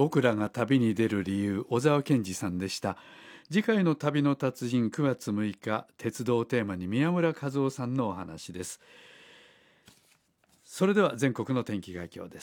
僕らが旅に出る理由、小沢健二さんでした。次回の旅の達人、9月6日、鉄道をテーマに宮村和夫さんのお話です。それでは全国の天気概況です。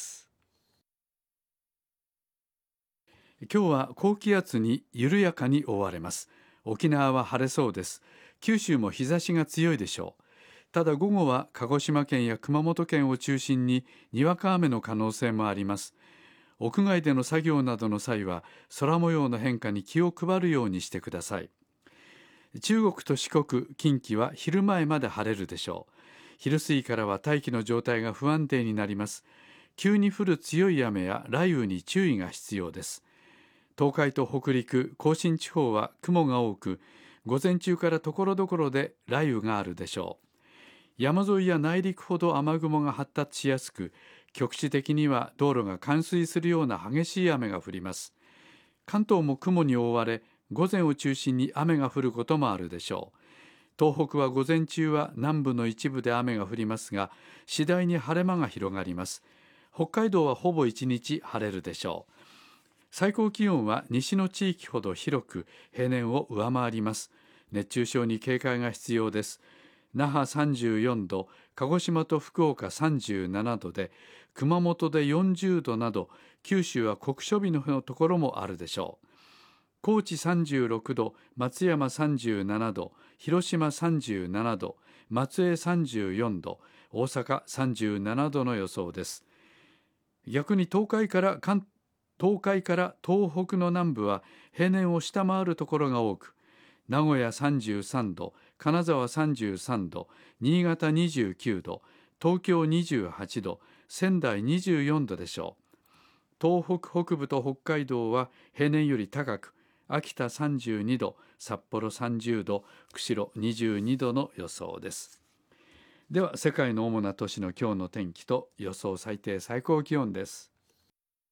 今日は高気圧に緩やかに覆われます。沖縄は晴れそうです。九州も日差しが強いでしょう。ただ午後は鹿児島県や熊本県を中心ににわか雨の可能性もあります。屋外での作業などの際は空模様の変化に気を配るようにしてください。中国と四国、近畿は昼前まで晴れるでしょう。昼過ぎからは大気の状態が不安定になります。急に降る強い雨や雷雨に注意が必要です。東海と北陸、甲信地方は雲が多く、午前中からところどころで雷雨があるでしょう。山沿いや内陸ほど雨雲が発達しやすく、局地的には道路が冠水するような激しい雨が降ります。関東も雲に覆われ、午前を中心に雨が降ることもあるでしょう。東北は午前中は南部の一部で雨が降りますが、次第に晴れ間が広がります。北海道はほぼ一日晴れるでしょう。最高気温は西の地域ほど広く平年を上回ります。熱中症に警戒が必要です。那覇34度、鹿児島と福岡37度で、熊本で40度など、九州は酷暑日のところもあるでしょう。高知36度、松山37度、広島37度、松江34度、大阪37度の予想です。逆に東海から東北の南部は平年を下回るところが多く、名古屋33度、金沢33度、新潟29度、東京28度、仙台24度でしょう。東北北部と北海道は平年より高く、秋田32度、札幌30度、釧路22度の予想です。では世界の主な都市の今日の天気と予想最低最高気温です。